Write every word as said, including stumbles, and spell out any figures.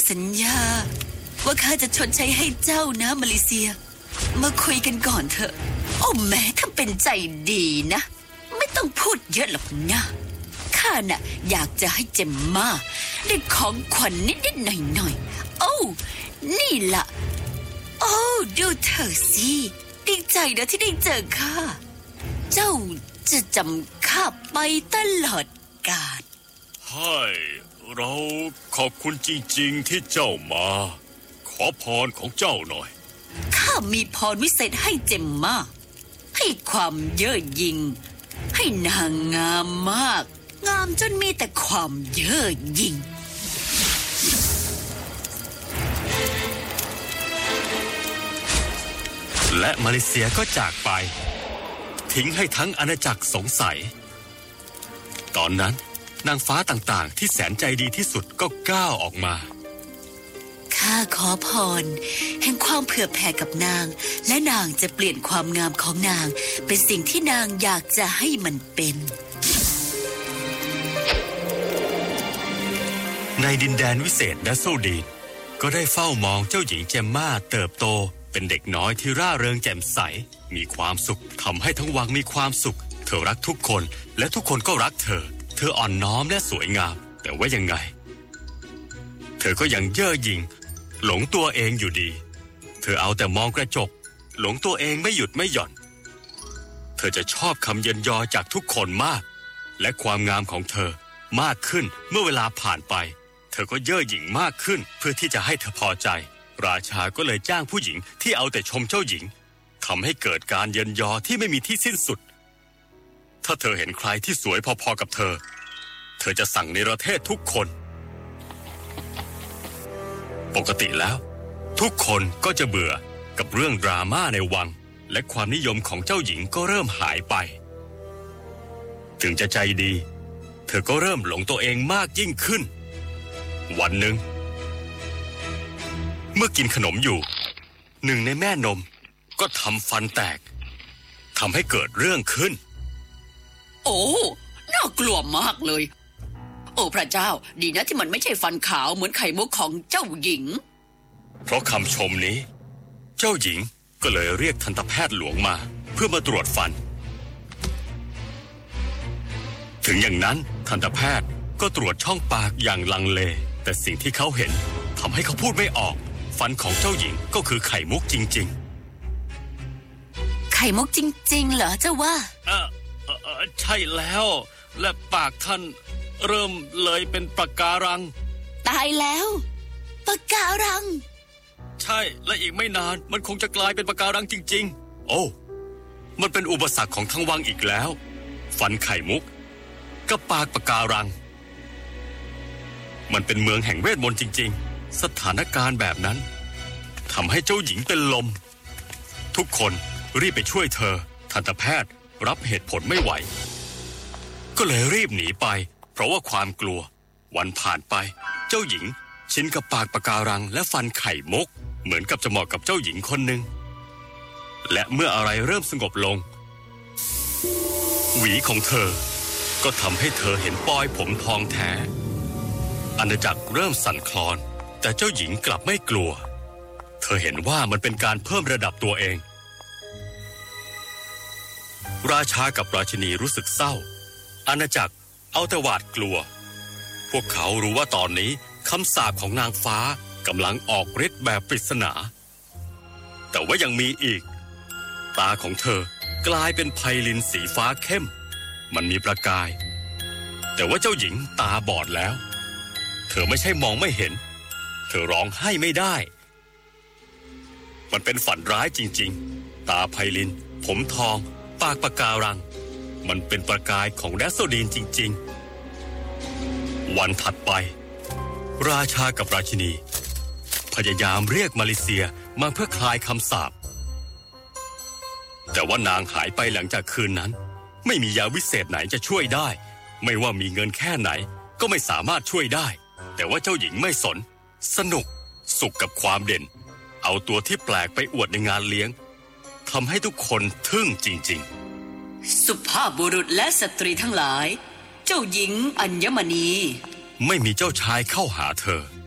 สัญญาว่าข้าจะชดใช้ให้เจ้านะมาเลเซียมาคุยกันก่อนเถอะโอ้แม่ถ้าเป็นใจดีนะไม่ต้องพูดเยอะหรอกนะข้าน่ะอยากจะให้เจมม่าได้ของขวัญนิดๆหน่อยๆโอ้นี่ล่ะโอ้ดูเธอสิดีใจนะที่ได้เจอข้าเจ้าจะจำข้าไปตลอดกาลให้เราขอบคุณจริงๆที่เจ้ามาขอพรของเจ้าหน่อยข้ามีพรวิเศษให้เจมม่าให้ความเย่อหยิ่งให้นางงามมากงามจนมีแต่ความเย่อหยิ่งและมาเลเซียก็จากไปทิ้งให้ทั้งอาณาจักรสงสัยตอนนั้นนางฟ้าต่างๆที่แสนใจดีที่สุดก็ก้าวออกมาข้าขอพรแห่งความเผื่อแผ่กับนางและนางจะเปลี่ยนความงามของนางเป็นสิ่งที่นางอยากจะให้มันเป็นในดินแดนวิเศษดัสโซดีนก็ได้เฝ้ามองเจ้าหญิงเจมม่าเติบโตเป็นเด็กน้อยที่ร่าเริงแจ่มใสมีความสุขทำให้ทั้งวังมีความสุขเธอรักทุกคนและทุกคนก็รักเธอเธออ่อนน้อมและสวยงามแต่ว่ายังไงเธอก็ยังเย่อหยิ่งหลงตัวเองอยู่ดีเธอเอาแต่มองกระจกหลงตัวเองไม่หยุดไม่หย่อนเธอจะชอบคำเยินยอจากทุกคนมากและความงามของเธอมากขึ้นเมื่อเวลาผ่านไปเธอก็เย่อหยิ่งมากขึ้นเพื่อที่จะให้เธอพอใจราชาก็เลยจ้างผู้หญิงที่เอาแต่ชมเจ้าหญิงทำให้เกิดการเยินยอที่ไม่มีที่สิ้นสุดถ้าเธอเห็นใครที่สวยพอๆกับเธอเธอจะสั่งเนรเทศทุกคนปกติแล้วทุกคนก็จะเบื่อกับเรื่องดราม่าในวังและความนิยมของเจ้าหญิงก็เริ่มหายไปถึงจะใจดีเธอก็เริ่มหลงตัวเองมากยิ่งขึ้นวันหนึ่งเมื่อกินขนมอยู่หนึ่งในแม่นมก็ทำฟันแตกทำให้เกิดเรื่องขึ้นโอ้น่ากลัวมากเลยโอ้พระเจ้าดีนะที่มันไม่ใช่ฟันขาวเหมือนไข่มุกของเจ้าหญิงเพราะคำชมนี้เจ้าหญิงก็เลยเรียกทันตแพทย์หลวงมาเพื่อมาตรวจฟันถึงอย่างนั้นทันตแพทย์ก็ตรวจช่องปากอย่างลังเลแต่สิ่งที่เขาเห็นทำให้เขาพูดไม่ออกฟันของเจ้าหญิงก็คือไข่มุกจริงๆไข่มุกจริงๆเหรอเจ้าว่าเออเออใช่แล้วและปากท่านเริ่มเลยเป็นปะการังตายแล้วปะการังใช่และอีกไม่นานมันคงจะกลายเป็นปะการังจริงๆโอ้มันเป็นอุปสรรคของทั้งวังอีกแล้วฟันไข่มุกกับปากปะการังมันเป็นเมืองแห่งเวทมนต์จริงๆสถานการณ์แบบนั้นทำให้เจ้าหญิงเป็นลมทุกคนรีบไปช่วยเธอทันตแพทย์รับเหตุผลไม่ไหวก็เลยรีบหนีไปเพราะว่าความกลัววันผ่านไปเจ้าหญิงชินกับปากปะการังและฟันไข่มุกเหมือนกับจะเหมาะกับเจ้าหญิงคนหนึ่งและเมื่ออะไรเริ่มสงบลงหวีของเธอก็ทำให้เธอเห็นปลอยผมทองแท้อาณาจักรเริ่มสั่นคลอนแต่เจ้าหญิงกลับไม่กลัวเธอเห็นว่ามันเป็นการเพิ่มระดับตัวเองราชากับราชินีรู้สึกเศร้าอาณาจักรเอาแต่หวาดกลัวพวกเขารู้ว่าตอนนี้คำสาปของนางฟ้ากำลังออกฤทธิ์แบบปริศนาแต่ว่ายังมีอีกตาของเธอกลายเป็นไพลินสีฟ้าเข้มมันมีประกายแต่ว่าเจ้าหญิงตาบอดแล้วเธอไม่ใช่มองไม่เห็นเธอร้องไห้ไม่ได้มันเป็นฝันร้ายจริงๆตาไพลินผมทองปากปะการังมันเป็นประกายของแดสโซดีนจริงๆวันถัดไปราชากับราชินีพยายามเรียกมาเลเซียมาเพื่อคลายคำสาปแต่ว่านางหายไปหลังจากคืนนั้นไม่มียาวิเศษไหนจะช่วยได้ไม่ว่ามีเงินแค่ไหนก็ไม่สามารถช่วยได้แต่ว่าเจ้าหญิงไม่สนสนุกสุขกับความเด่นเอาตัวที่แปลกไปอวดในงานเลี้ยงทำให้ทุกคนทึ่งจริงๆสุภาพบุรุษและสตรีทั้งหลายเจ้าหญิงอัญมณีไม่มีเจ้าชายเข้าหาเธอ